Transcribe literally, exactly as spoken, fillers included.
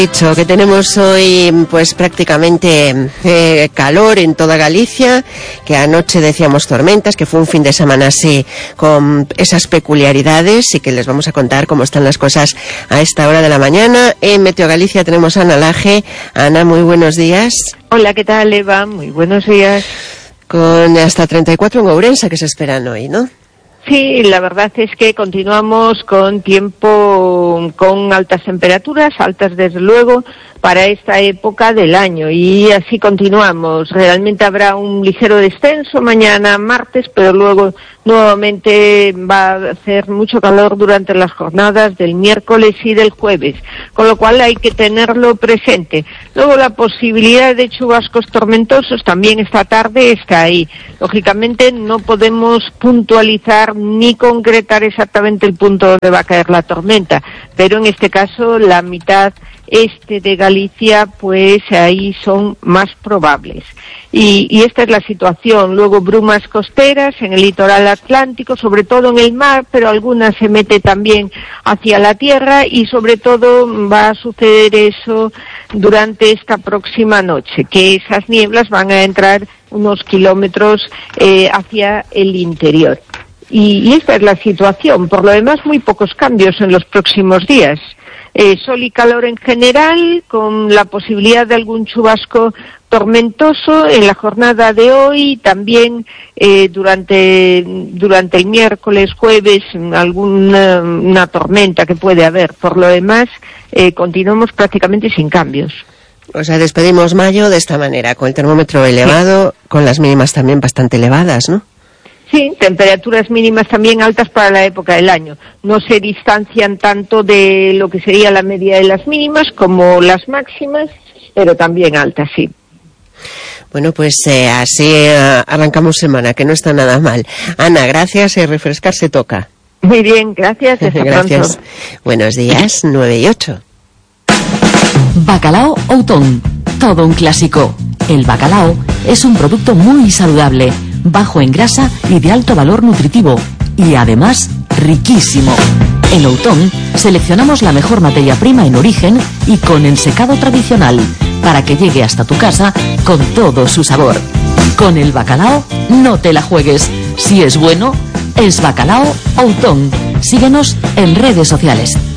Dicho que tenemos hoy pues prácticamente eh, calor en toda Galicia, que anoche decíamos tormentas, que fue un fin de semana así con esas peculiaridades y que les vamos a contar cómo están las cosas a esta hora de la mañana. En Meteo Galicia tenemos a Ana Laje. Ana, muy buenos días. Hola, ¿qué tal, Eva? Muy buenos días. Con hasta treinta y cuatro en Ourense que se esperan hoy, ¿no? Sí, la verdad es que continuamos con tiempo con altas temperaturas, altas desde luego, para esta época del año, y así continuamos. Realmente habrá un ligero descenso mañana martes, pero luego nuevamente va a hacer mucho calor durante las jornadas del miércoles y del jueves, con lo cual hay que tenerlo presente. Luego la posibilidad de chubascos tormentosos también esta tarde está ahí. Lógicamente no podemos puntualizar ni concretar exactamente el punto donde va a caer la tormenta, pero en este caso la mitad este de Galicia, pues ahí son más probables. Y, y esta es la situación. Luego brumas costeras en el litoral atlántico, sobre todo en el mar, pero algunas se mete también hacia la tierra, y sobre todo va a suceder eso durante esta próxima noche, que esas nieblas van a entrar unos kilómetros eh, hacia el interior. Y, y esta es la situación. Por lo demás, muy pocos cambios en los próximos días. Eh, sol y calor en general, con la posibilidad de algún chubasco tormentoso en la jornada de hoy, también eh, durante durante el miércoles, jueves, alguna una tormenta que puede haber. Por lo demás, eh, continuamos prácticamente sin cambios. O sea, despedimos mayo de esta manera, con el termómetro elevado, sí, con las mínimas también bastante elevadas, ¿no? Sí, temperaturas mínimas también altas para la época del año. No se distancian tanto de lo que sería la media de las mínimas como las máximas, pero también altas, sí. Bueno, pues eh, así eh, arrancamos semana, que no está nada mal. Ana, gracias, y refrescarse toca. Muy bien, gracias. Hasta gracias. Pronto. Buenos días, nueve y ocho. Bacalao Outón, todo un clásico. El bacalao es un producto muy saludable, bajo en grasa y de alto valor nutritivo, y además riquísimo. En Outón seleccionamos la mejor materia prima en origen y con ensecado tradicional, para que llegue hasta tu casa con todo su sabor. Con el bacalao no te la juegues. Si es bueno, es Bacalao Outón. Síguenos en redes sociales.